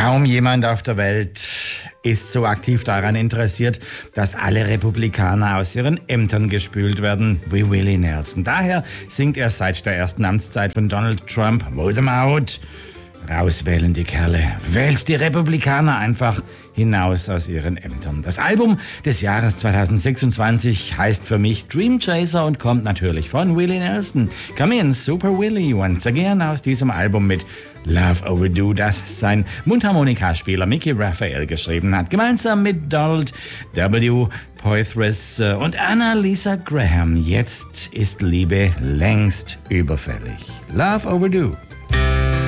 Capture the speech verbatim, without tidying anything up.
Kaum jemand auf der Welt ist so aktiv daran interessiert, dass alle Republikaner aus ihren Ämtern gespült werden wie Willie Nelson. Daher singt er seit der ersten Amtszeit von Donald Trump, vote them out. Rauswählen die Kerle. Wählt die Republikaner einfach hinaus aus ihren Ämtern. Das Album des Jahres zweitausendsechsundzwanzig heißt für mich Dream Chaser und kommt natürlich von Willie Nelson. Come in, Super Willie, once again aus diesem Album mit Love Overdue, das sein Mundharmonikaspieler Mickey Raphael geschrieben hat, gemeinsam mit Donald W. Poitras und Annalisa Graham. Jetzt ist Liebe längst überfällig. Love Overdue.